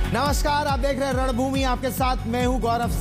नमस्कार, आप देख रहे हैं रणभूमि। आपके साथ मैं हूं गौरव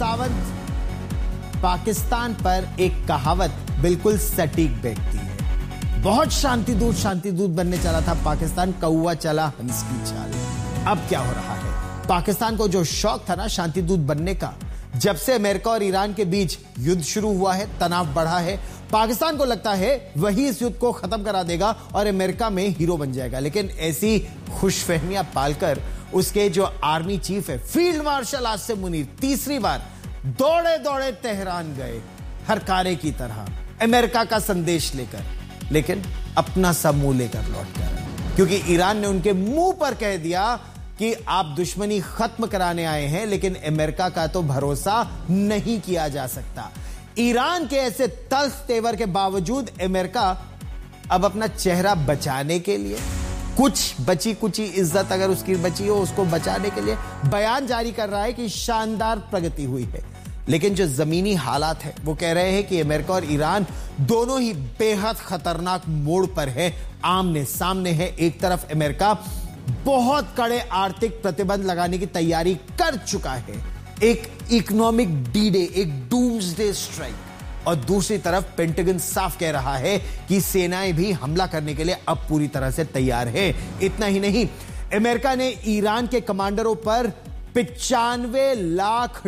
सावंत। पाकिस्तान पर एक कहावत बिल्कुल सटीक बैठती है। बहुत शांतिदूत बनने चला था पाकिस्तान, कौवा चला हंस की चाल। अब क्या हो रहा है? पाकिस्तान को जो शौक था ना शांतिदूत बनने का, जब से अमेरिका और ईरान के बीच युद्ध शुरू हुआ है, तनाव बढ़ा है, पाकिस्तान को लगता है वही इस युद्ध को खत्म करा देगा और अमेरिका में हीरो बन जाएगा। लेकिन ऐसी खुशफहमियां पालकर उसके जो आर्मी चीफ है फील्ड मार्शल आसिम मुनीर तीसरी बार दौड़े दौड़े तेहरान गए, हर कारे की तरह अमेरिका का संदेश लेकर, लेकिन अपना सब मुंह लेकर लौट कर, क्योंकि ईरान ने उनके मुंह पर कह दिया कि आप दुश्मनी खत्म कराने आए हैं, लेकिन अमेरिका का तो भरोसा नहीं किया जा सकता। ईरान के ऐसे तल्ख तेवर के बावजूद अमेरिका अब अपना चेहरा बचाने के लिए, कुछ बची कुची इज्जत अगर उसकी बची हो उसको बचाने के लिए बयान जारी कर रहा है कि शानदार प्रगति हुई है। लेकिन जो जमीनी हालात है वो कह रहे हैं कि अमेरिका और ईरान दोनों ही बेहद खतरनाक मोड़ पर है, आमने सामने है। एक तरफ अमेरिका बहुत कड़े आर्थिक प्रतिबंध लगाने की तैयारी कर चुका है, एक इकोनॉमिक डी डे, एक डूम्सडे स्ट्राइक, और दूसरी तरफ पेंटागन साफ कह रहा है कि सेनाएं भी हमला करने के लिए अब पूरी तरह से तैयार है। इतना ही नहीं, अमेरिका ने ईरान के कमांडरों पर $95 लाख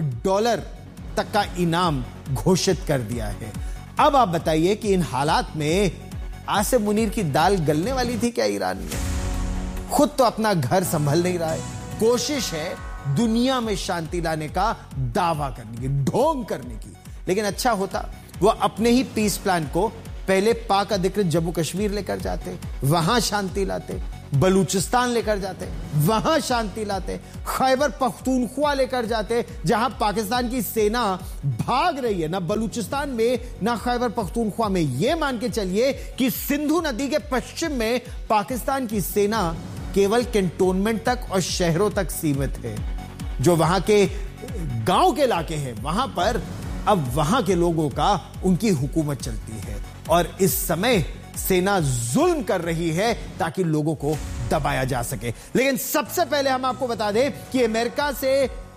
तक का इनाम घोषित कर दिया है। अब आप बताइए कि इन हालात में आसिम मुनीर की दाल गलने वाली थी क्या ईरान में? खुद तो अपना घर संभल नहीं रहा है, कोशिश है दुनिया में शांति लाने का दावा करने की, ढोंग करने की। लेकिन अच्छा होता वो अपने ही पीस प्लान को पहले पाक अधिकृत जम्मू कश्मीर लेकर जाते, वहां शांति लाते, बलूचिस्तान लेकर जाते, वहां शांति लाते, खैबर पख्तूनख्वा लेकर जाते, जहां पाकिस्तान की सेना भाग रही है, ना बलूचिस्तान में ना खैबर पख्तूनख्वा में। यह मान के चलिए कि सिंधु नदी के पश्चिम में पाकिस्तान की सेना केवल कैंटोनमेंट तक और शहरों तक सीमित है। जो वहां के गांव के इलाके हैं वहां पर अब वहां के लोगों का उनकी हुकूमत चलती है, और इस समय सेना जुल्म कर रही है ताकि लोगों को दबाया जा सके। लेकिन सबसे पहले हम आपको बता दें कि अमेरिका से